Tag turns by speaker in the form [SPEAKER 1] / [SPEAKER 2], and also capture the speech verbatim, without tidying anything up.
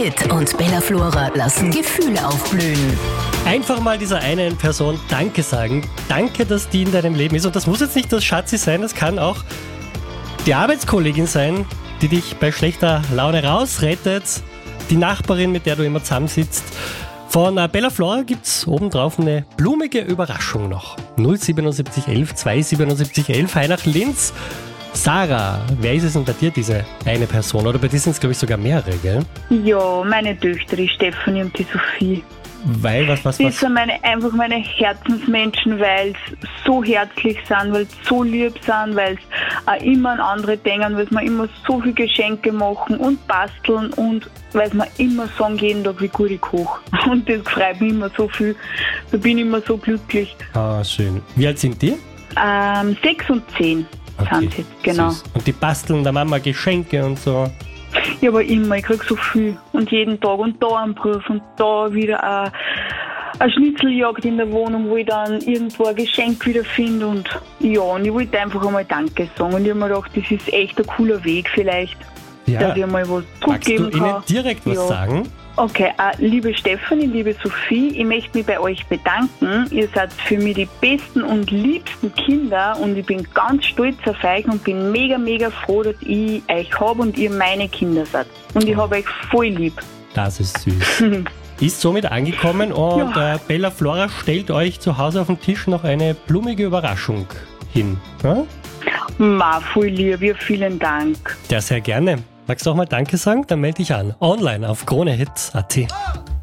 [SPEAKER 1] Hit und Bella Flora lassen Gefühle aufblühen.
[SPEAKER 2] Einfach mal dieser einen Person Danke sagen. Danke, dass die in deinem Leben ist. Und das muss jetzt nicht das Schatzi sein, das kann auch die Arbeitskollegin sein, die dich bei schlechter Laune rausrettet. Die Nachbarin, mit der du immer zusammensitzt. Von Bella Flora gibt's obendrauf eine blumige Überraschung noch. null siebenundsiebzig elf zweihundertsiebenundsiebzig elf, High nach Linz. Sarah, wer ist es denn bei dir, diese eine Person? Oder bei dir sind es, glaube ich, sogar mehrere, gell?
[SPEAKER 3] Ja, meine Töchter, die Stefanie und die Sophie.
[SPEAKER 2] Weil, was, was,
[SPEAKER 3] Die
[SPEAKER 2] was?
[SPEAKER 3] sind meine, einfach meine Herzensmenschen, weil sie so herzlich sind, weil sie so lieb sind, weil sie auch immer an andere denken, weil sie mir immer so viele Geschenke machen und basteln und weil sie mir immer sagen jeden Tag, wie gut ich koche. Und das freut mich immer so viel. Da bin ich immer so glücklich.
[SPEAKER 2] Ah, schön. Wie alt sind die?
[SPEAKER 3] Ähm, sechs und zehn sind sie jetzt, genau.
[SPEAKER 2] Süß. Und die basteln der Mama Geschenke und so.
[SPEAKER 3] Ja, aber immer, ich krieg so viel. Und jeden Tag und da ein Brief und da wieder eine, eine Schnitzeljagd in der Wohnung, wo ich dann irgendwo ein Geschenk wieder finde. Und ja, und ich wollte einfach einmal Danke sagen. Und ich habe mir gedacht, das ist echt ein cooler Weg vielleicht,
[SPEAKER 2] Ja.
[SPEAKER 3] dass ich mal was
[SPEAKER 2] Magst du
[SPEAKER 3] zurückgeben kann.
[SPEAKER 2] ihnen direkt was
[SPEAKER 3] Ja.
[SPEAKER 2] sagen?
[SPEAKER 3] Okay, äh, liebe Stefanie, liebe Sophie, ich möchte mich bei euch bedanken. Ihr seid für mich die besten und liebsten Kinder und ich bin ganz stolz auf euch und bin mega, mega froh, dass ich euch habe und ihr meine Kinder seid. Und ich habe euch voll lieb.
[SPEAKER 2] Das ist süß. Ist somit angekommen und
[SPEAKER 3] Ja.
[SPEAKER 2] äh, Bella Flora stellt euch zu Hause auf den Tisch noch eine blumige Überraschung hin. Ja,
[SPEAKER 3] Ma, voll lieb, ja, vielen Dank.
[SPEAKER 2] ja sehr gerne. Magst du auch mal Danke sagen? Dann melde dich an. Online auf kronehit punkt at.